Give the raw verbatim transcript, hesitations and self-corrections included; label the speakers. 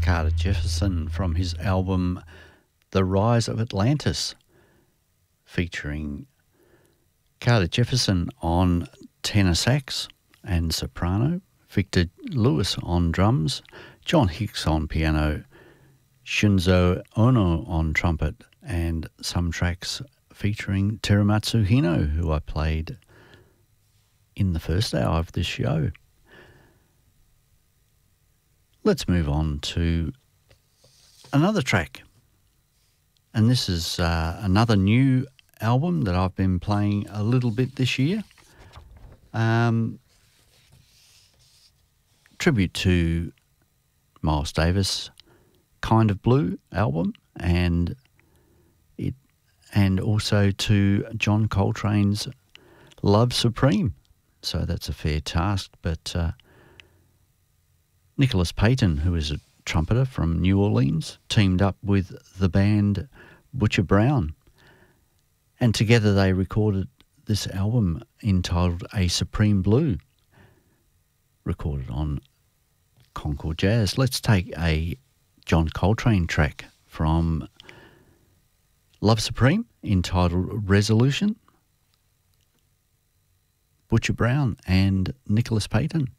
Speaker 1: Carter Jefferson from his album The Rise of Atlantis, featuring Carter Jefferson on tenor sax and soprano, Victor Lewis on drums, John Hicks on piano, Shunzo Ono on trumpet, and some tracks featuring Teramatsu Hino, who I played in the first hour of this show. Let's move on to another track. And this is uh, another new album that I've been playing a little bit this year. Um, tribute to Miles Davis' Kind of Blue album, and it, and also to John Coltrane's Love Supreme. So that's a fair task, but uh, Nicholas Payton, who is a trumpeter from New Orleans, teamed up with the band Butcher Brown, and together they recorded this album entitled A Supreme Blue, recorded on Concord Jazz. Let's take a John Coltrane track from Love Supreme entitled Resolution, Butcher Brown and Nicholas Payton.